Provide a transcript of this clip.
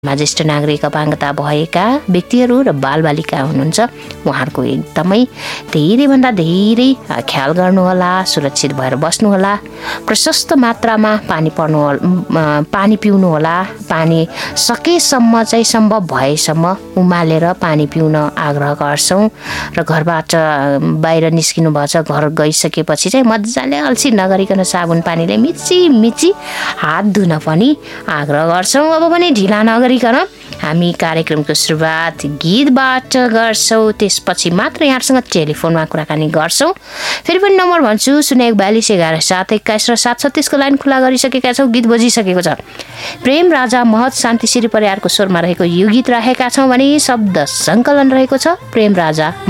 ज्येष्ठ नागरिक अपाङ्गता भएका व्यक्तिहरू र बालबालिका हुनुहुन्छ उहाँहरूको एकदमै धेरैभन्दा धेरै ख्याल गर्नुहोला, सुरक्षित भएर बस्नुहोला, प्रशस्त मात्रामा पानी पिउनुहोला, पानी सकेसम्म चाहिँ सम्भव भएसम्म उमालेर पानी पिउन आग्रह गर्छौँ र घरबाट बाहिर निस्किनु भएछ, घर गइसकेपछि चाहिँ मजाले अल्छी नगरिकन साबुन पानीले मिची हात धुन पनि आग्रह गर्छौँ। अब पनि ढिला नगरिकन हामी कार्यक्रमको सुरुवात गीतबाट गर्छौँ, त्यसपछि मात्र यहाँसँग टेलिफोनमा कुराकानी गर्छौँ। फेरि पनि नम्बर भन्छु 014211 721 र 736 को लाइन खुला गरिसकेका छौँ। गीत बजिसकेको छ। प्रेम राजा महत शान्तिश्री परियारको स्वरमा रहेको यो गीत राखेका छौँ भने शब्द सङ्कलन रहेको छ प्रेम राजा